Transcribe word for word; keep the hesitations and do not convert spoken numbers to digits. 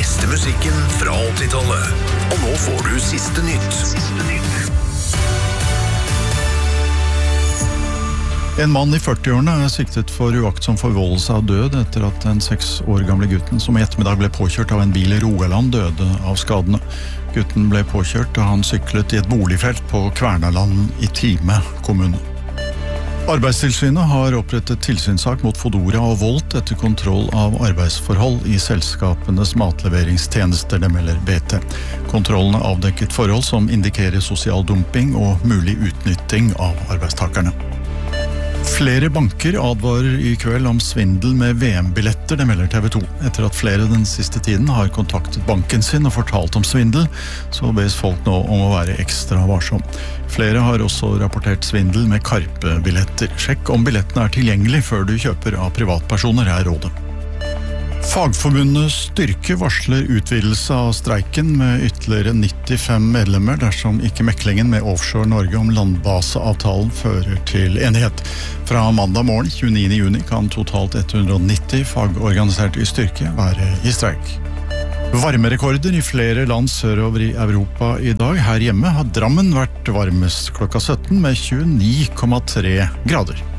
beste musikken fra åttitallet. Og nå får du siste nytt. Siste nytt. En mann i førtiårene er siktet for uaktsom forvoldelse av død etter at den seks år gamle gutten som i ettermiddag ble påkjørt av en bil i Rogaland døde av skadene. Gutten ble påkjørt da han syklet i et boligfelt på Kvernaland i Time kommune. Arbeidstilsynet har opprettet tilsynssak mot Fodora og Volt etter kontroll av arbeidsforhold i selskapenes matleveringstjenester, det melder B T. Kontrollene avdekket forhold som indikerer sosial dumping og mulig utnytting av arbeidstakerne. Flere banker advarer i kveld om svindel med V M-billetter, det melder T V to. Etter at flere den siste tiden har kontaktet banken sin og fortalt om svindel, så bes folk nå om å være ekstra varsom. Flere har også rapportert svindel med Karpe-billetter. Sjekk om billettene er tilgjengelig før du kjøper av privatpersoner, er rådet. Fagforbundet Styrke varsler utvidelse av streiken med ytterligere nittifem medlemmer dersom ikke meklingen med Offshore Norge om landbaseavtalen fører til enighet. Fra mandag morgen tjueniende juni kan totalt ett hundre og nitti fagorganiserte i Styrke være i streik. Varmerekorder i flere land sørover i Europa i dag. Her hjemme har Drammen vært varmest klokka sytten med tjueni komma tre grader.